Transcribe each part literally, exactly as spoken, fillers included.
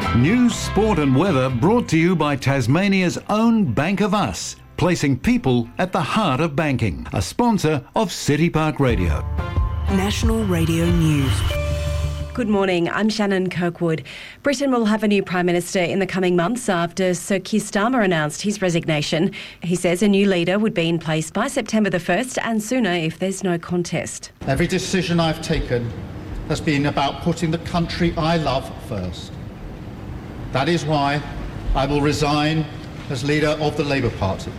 News, sport and weather brought to you by Tasmania's own Bank of Us, placing people at the heart of banking. A sponsor of City Park Radio. National Radio News. Good morning, I'm Shannon Kirkwood. Britain will have a new Prime Minister in the coming months after Sir Keir Starmer announced his resignation. He says a new leader would be in place by September the first and sooner if there's no contest. Every decision I've taken has been about putting the country I love first. That is why I will resign as leader of the Labour Party.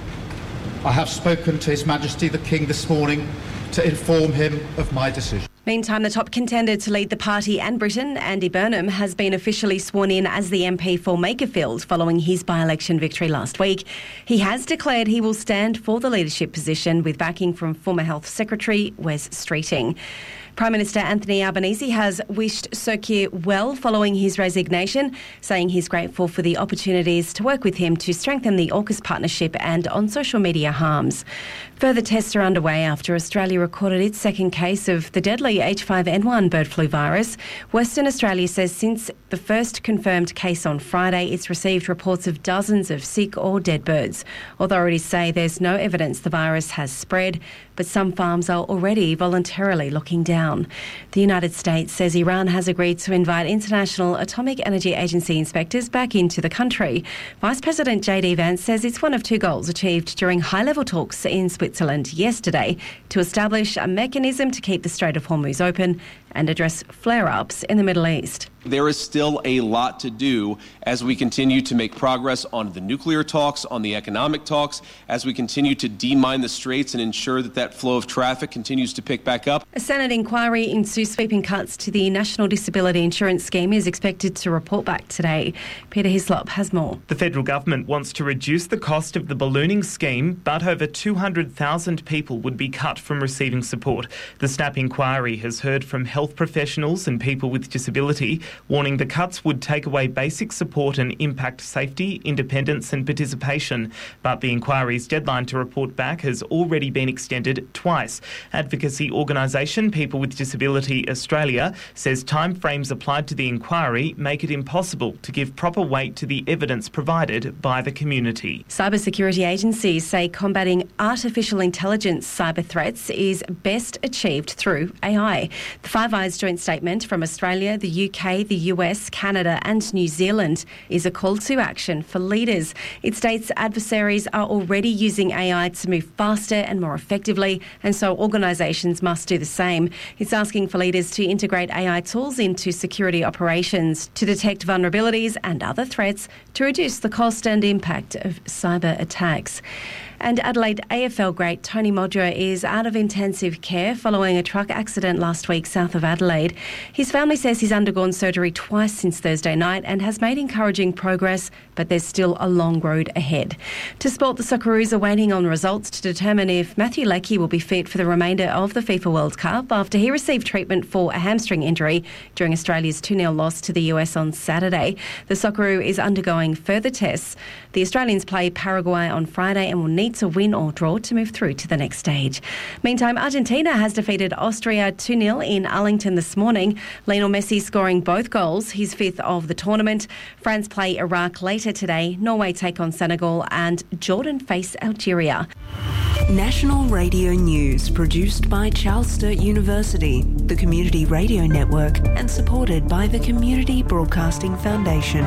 I have spoken to His Majesty the King this morning to inform him of my decision. Meantime, the top contender to lead the party and Britain, Andy Burnham, has been officially sworn in as the M P for Makerfield following his by-election victory last week. He has declared he will stand for the leadership position with backing from former Health Secretary Wes Streeting. Prime Minister Anthony Albanese has wished Sir Keir well following his resignation, saying he's grateful for the opportunities to work with him to strengthen the AUKUS partnership and on social media harms. Further tests are underway after Australia recorded its second case of the deadly H five N one bird flu virus. Western Australia says since the first confirmed case on Friday, it's received reports of dozens of sick or dead birds. Authorities say there's no evidence the virus has spread, but some farms are already voluntarily locking down. The United States says Iran has agreed to invite International Atomic Energy Agency inspectors back into the country. Vice President J D Vance says it's one of two goals achieved during high-level talks in Switzerland yesterday to establish a mechanism to keep the Strait of Hormuz open and address flare-ups in the Middle East. There is still a lot to do as we continue to make progress on the nuclear talks, on the economic talks, as we continue to demine the straits and ensure that that flow of traffic continues to pick back up. A Senate inquiry into sweeping cuts to the National Disability Insurance Scheme is expected to report back today. Peter Hislop has more. The federal government wants to reduce the cost of the ballooning scheme, but over two hundred thousand people would be cut from receiving support. The SNAP inquiry has heard from health professionals and people with disability, warning the cuts would take away basic support and impact safety, independence and participation. But the inquiry's deadline to report back has already been extended twice. Advocacy organisation People with Disability Australia says timeframes applied to the inquiry make it impossible to give proper weight to the evidence provided by the community. Cybersecurity agencies say combating artificial intelligence cyber threats is best achieved through A I. The Five Eyes joint statement from Australia, the U K, the U S, Canada and New Zealand is a call to action for leaders. It states adversaries are already using A I to move faster and more effectively, and so organisations must do the same. It's asking for leaders to integrate A I tools into security operations to detect vulnerabilities and other threats to reduce the cost and impact of cyber attacks. And Adelaide A F L great Tony Modra is out of intensive care following a truck accident last week south of Adelaide. His family says he's undergone surgery twice since Thursday night and has made encouraging progress, but there's still a long road ahead. To sport, the Socceroos are waiting on results to determine if Matthew Leckie will be fit for the remainder of the FIFA World Cup after he received treatment for a hamstring injury during Australia's two nil loss to the U S on Saturday. The Socceroo is undergoing further tests. The Australians play Paraguay on Friday and will need to win or draw to move through to the next stage. Meantime, Argentina has defeated Austria two nil in Arlington this morning. Lionel Messi scoring both goals, his fifth of the tournament. France play Iraq later today, Norway take on Senegal and Jordan face Algeria. National Radio News produced by Charles Sturt University, the Community Radio Network, and supported by the Community Broadcasting Foundation.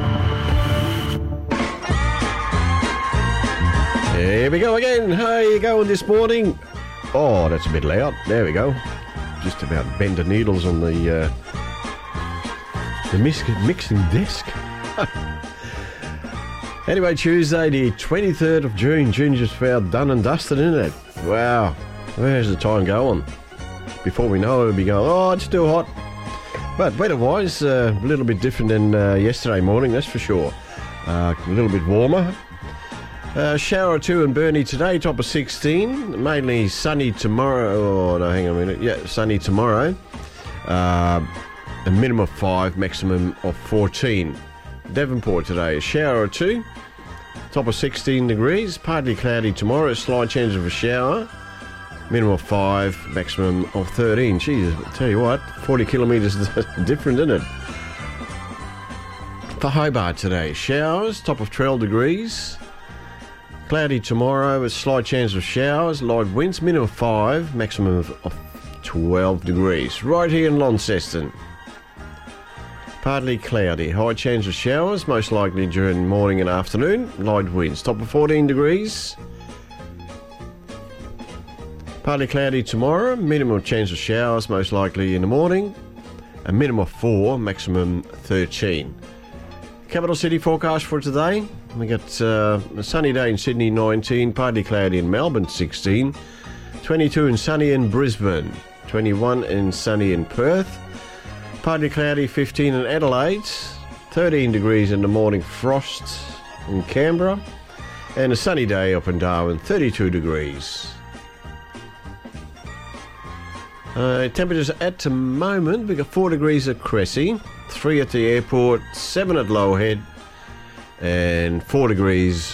Here we go again. How are you going this morning? Oh, that's a bit loud. There we go. Just about bent the needles on the uh, the mix- mixing desk. Anyway, Tuesday, the twenty-third of June. June just about done and dusted, isn't it? Wow. Where's the time going? Before we know it, it'll be going, oh, it's still hot. But weather-wise, uh, a little bit different than uh, yesterday morning, that's for sure. Uh, a little bit warmer. Uh, shower or two in Burnie today, top of sixteen. Mainly sunny tomorrow. Oh, no, hang on a minute. Yeah, sunny tomorrow. Uh, a minimum of five, maximum of fourteen. Devonport today, a shower or two. Top of sixteen degrees. Partly cloudy tomorrow, slight chance of a shower. Minimum of five, maximum of thirteen. Jesus, I tell you what, forty kilometres different, isn't it? For Hobart today, showers, top of twelve degrees. Cloudy tomorrow with slight chance of showers, light winds, minimum of five, maximum of, of twelve degrees. Right here in Launceston. Partly cloudy, high chance of showers, most likely during morning and afternoon, light winds, top of fourteen degrees. Partly cloudy tomorrow, minimum chance of showers, most likely in the morning, a minimum of four, maximum thirteen. Capital City forecast for today. We got uh, a sunny day in Sydney, nineteen, partly cloudy in Melbourne, sixteen, twenty-two and sunny in Brisbane, twenty-one and sunny in Perth, partly cloudy, fifteen in Adelaide, thirteen degrees in the morning, frost in Canberra, and a sunny day up in Darwin, thirty-two degrees. Uh, temperatures at the moment, we got four degrees at Cressy, three at the airport, seven at Lowerhead, and four degrees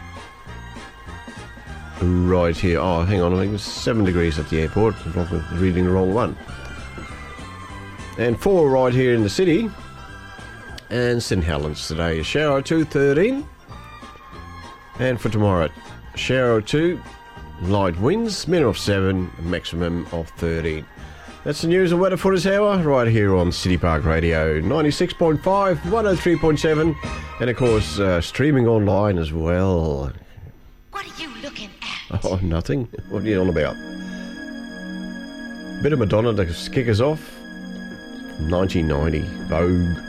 right here. Oh, hang on, I think it was seven degrees at the airport. I'm reading the wrong one. And four right here in the city. And St Helens today, a shower or two, thirteen. And for tomorrow, a shower or two, light winds, minimum of seven, maximum of thirteen. That's the news and weather for this hour, right here on City Park Radio, ninety-six point five, one oh three point seven, and of course, uh, streaming online as well. What are you looking at? Oh, nothing. What are you on about? Bit of Madonna to kick us off. nineteen ninety, Vogue.